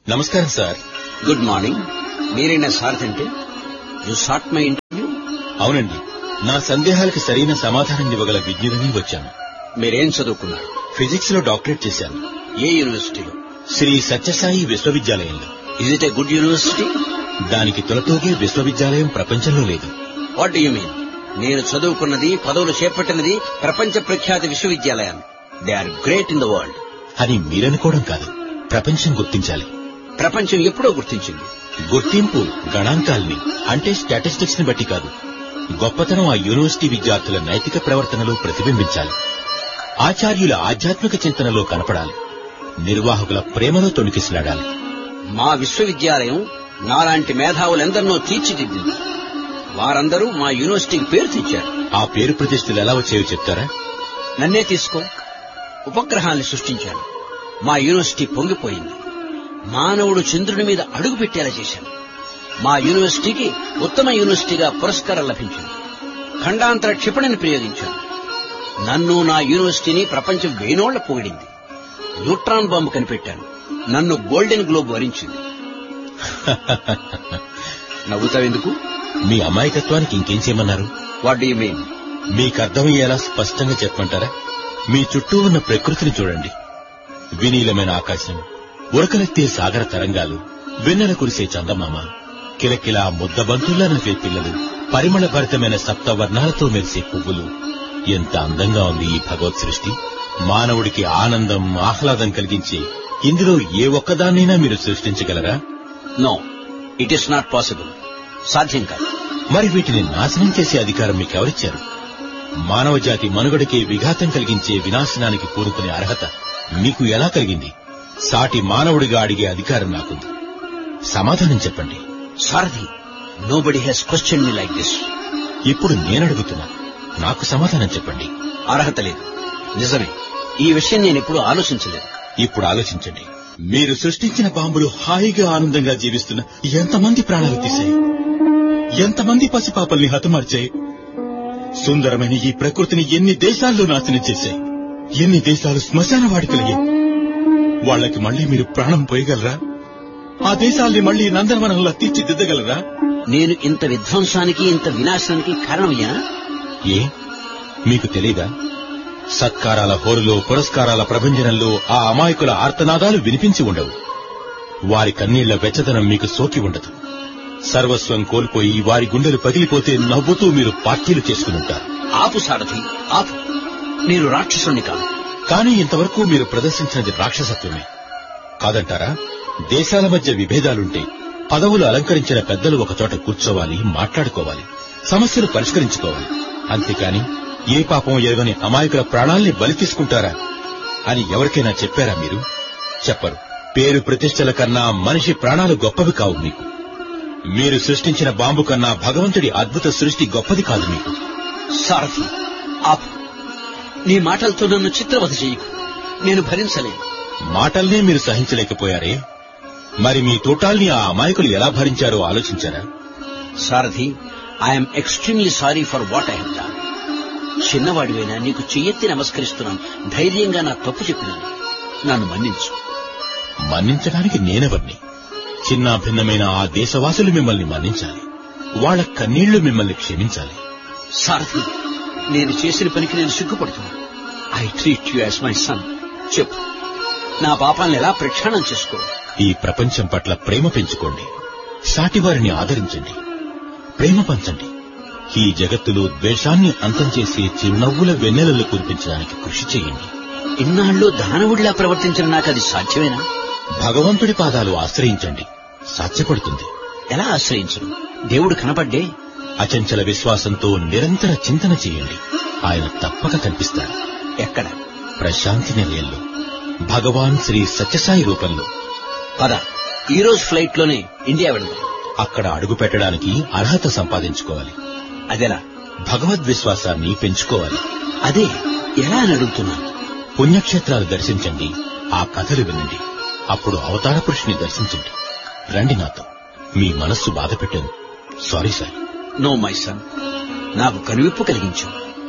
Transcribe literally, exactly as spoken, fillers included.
నమస్కారం sir. Good morning. మీరైనా సారథి అంటే యు సాట్ మై ఇంటర్వ్యూ? అవునండి, నా సందేహాలకు సరైన సమాధానం ఇవ్వగల విజ్ఞులని వచ్చాను. మీరేం చదువుకున్నారు? ఫిజిక్స్ లో డాక్టరేట్ చేశాను. ఏ యూనివర్సిటీలో? శ్రీ సత్యసాయి విశ్వవిద్యాలయంలో. Is it a good university? దానికి తొలతూగే విశ్వవిద్యాలయం ప్రపంచంలో లేదు. What do you mean? నేను చదువుకున్నది, పదవులు చేపట్టినది ప్రపంచ ప్రఖ్యాత విశ్వవిద్యాలయాలు. They are great in the world అని మీరనుకోవడం కాదు, ప్రపంచం గుర్తించాలి. ప్రపంచం ఎప్పుడో గుర్తించింది. గుర్తింపు గణాంకాల్ని అంటే స్టాటిస్టిక్స్ ని బట్టి కాదు, గొప్పతనం ఆ యూనివర్సిటీ విద్యార్థుల నైతిక ప్రవర్తనలో ప్రతిబింబించాలి. ఆచార్యుల ఆధ్యాత్మిక చింతనలో కనపడాలి. నిర్వాహకుల ప్రేమలో తొణికిసలాడాలి. మా విశ్వవిద్యాలయం నాలాంటి మేధావులెందరినో తీర్చిదిద్దింది. వారందరూ మా యూనివర్సిటీకి పేరు తెచ్చారు. ఆ పేరు ప్రతిష్టలు ఎలా వచ్చాయో చెప్తారా? నన్నే తీసుకో. ఉపగ్రహాన్ని సృష్టించాను. మా యూనివర్సిటీ పొంగిపోయింది. మానవుడు చంద్రుని మీద అడుగు పెట్టేలా చేశాను. మా యూనివర్సిటీకి ఉత్తమ యూనివర్సిటీగా పురస్కారం లభించింది. ఖండాంతర క్షిపణిని ప్రయోగించాను. నన్ను, నా యూనివర్సిటీని ప్రపంచం వేనోళ్ల పొగిడింది. Neutron bomb కనిపెట్టాను. నన్ను గోల్డెన్ గ్లోబ్ వరించింది. నవ్వుతావెందుకు? మీ అమాయకత్వానికి ఇంకేం చేయమన్నారు? What do you mean? మీకు అర్థమయ్యేలా స్పష్టంగా చెప్పమంటారా? మీ చుట్టూ ఉన్న ప్రకృతిని చూడండి. వినీలమైన ఆకాశం, ఉరకలెత్తే సాగర తరంగాలు, వెన్నెల కురిసే చందమామ, కిలకిలా ముద్దబంతుల్లా నవ్వే పిల్లలు, పరిమళ భరితమైన సప్తవర్ణాలతో మెరిసే పువ్వులు. ఎంత అందంగా ఉంది ఈ భగవత్ సృష్టి! మానవుడికి ఆనందం, ఆహ్లాదం కలిగించే ఇందులో ఏ ఒక్కదాన్నైనా మీరు సృష్టించగలరా? No, it is not possible. సాధ్యం కాదు. మరి వీటిని నాశనం చేసే అధికారం మీకెవరిచ్చారు? మానవ జాతి మనుగడకే విఘాతం కలిగించే వినాశనానికి కోరుకునే అర్హత మీకు ఎలా కలిగింది? సాటి మానవుడిగా అడిగే అధికారం నాకుంది. సమాధానం చెప్పండి. సారథి, nobody has question me like this. ఇప్పుడు నేనడుగుతున్నా, నాకు సమాధానం చెప్పండి. అర్హత లేదు. నిజమే, ఈ విషయం నేనెప్పుడు ఆలోచించలేదు. ఇప్పుడు ఆలోచించండి. మీరు సృష్టించిన బాంబులు హాయిగా ఆనందంగా జీవిస్తున్న ఎంతమంది ప్రాణాలు తీశాయి? ఎంతమంది పసిపాపల్ని హతమార్చాయి? సుందరమైన ఈ ప్రకృతిని ఎన్ని దేశాల్లో నాశనం చేశాయి? ఎన్ని దేశాలు శ్మశాన వాడికలయ్యాయి? వాళ్లకి మళ్లీ మీరు ప్రాణం పోయగలరా? ఆ దేశాల్ని మళ్లీ నందనవనంలా తీర్చిదిద్దగలరా? నేను ఇంత విధ్వంసానికి, ఇంత వినాశానికి కారణమయ్యా? ఏ మీకు తెలీదా? సత్కారాల హోరులో, పురస్కారాల ప్రభంజనంలో ఆ అమాయకుల ఆర్తనాదాలు వినిపించి ఉండవు. వారి కన్నీళ్ల వెచ్చదనం మీకు సోకి ఉండదు. సర్వస్వం కోల్పోయి వారి గుండెలు పగిలిపోతే నవ్వుతూ మీరు పార్టీలు చేసుకునుంటారు. ఆపు సారథి, ఆపు. నేను రాక్షసుని కాదు. కానీ ఇంతవరకు మీరు ప్రదర్శించినది రాక్షసత్వమే కాదంటారా? దేశాల మధ్య విభేదాలుంటే పదవులు అలంకరించిన పెద్దలు ఒకచోట కూర్చోవాలి, మాట్లాడుకోవాలి, సమస్యలు పరిష్కరించుకోవాలి. అంతేకాని ఏ పాపం ఎరగని అమాయకుల ప్రాణాల్ని బలి తీసుకుంటారా అని ఎవరికైనా చెప్పారా మీరు? చెప్పరు. పేరు ప్రతిష్టల కన్నా మనిషి ప్రాణాలు గొప్పవి కావు మీకు. మీరు సృష్టించిన బాంబు కన్నా భగవంతుడి అద్భుత సృష్టి గొప్పది కాదు మీకు. సారథి, ఆపు. నీ మాటలతో నన్ను చిత్రవధ చేయకు. నేను భరించలేను. మాటల్నే మీరు సహించలేకపోయారే, మరి మీ తోటాల్ని ఆ అమాయకులు ఎలా భరించారో ఆలోచించారా? సారథి, I'm extremely sorry for what I have done. చిన్నవాడివైనా నీకు చెయ్యెత్తి నమస్కరిస్తున్నాను. ధైర్యంగా నా తప్పు చెప్పినాను. నన్ను మన్నించు. మన్నించడానికి నేనెవర్ని? చిన్న భిన్నమైన ఆ దేశవాసులు మిమ్మల్ని మన్నించాలి. వాళ్ల కన్నీళ్లు మిమ్మల్ని క్షమించాలి. సారథి, నేను చేసిన పనికి నేను సిగ్గుపడుతున్నాను. I treat you as my son. చెప్పు, నా పాపాలను ఎలా ప్రక్షాళన చేసుకో? ఈ ప్రపంచం పట్ల ప్రేమ పెంచుకోండి. సాటివారిని ఆదరించండి. ప్రేమ పంచండి. ఈ జగత్తులో ద్వేషాన్ని అంతం చేసే చిరునవ్వుల వెన్నెలలు కురిపించడానికి కృషి చేయండి. ఇన్నాళ్ళు దానవుడిలా ప్రవర్తించిన నాకు అది సాధ్యమేనా? భగవంతుడి పాదాలు ఆశ్రయించండి, సాధ్యపడుతుంది. ఎలా ఆశ్రయించను? దేవుడు కనపడ్డే. అచంచల విశ్వాసంతో నిరంతర చింతన చేయండి. ఆయన తప్పక కనిపిస్తారు. ఎక్కడ? ప్రశాంతి నిలయంలో, భగవాన్ శ్రీ సత్యసాయి రూపంలో. పద, ఈ రోజు ఫ్లైట్ లోనే ఇండియా వెళ్దాం. అక్కడ అడుగు పెట్టడానికి అర్హత సంపాదించుకోవాలి. అదెలా? భగవద్విశ్వాసాన్ని పెంచుకోవాలి. అదే ఎలా అని అడుగుతున్నాను. పుణ్యక్షేత్రాలు దర్శించండి, ఆ కథలు వినండి. అప్పుడు అవతార పురుషుని దర్శించండి. రండి నాతో. మీ మనస్సు బాధ పెట్టాను. Sorry sir. No my son, నాకు కనువిప్పు కలిగించావు.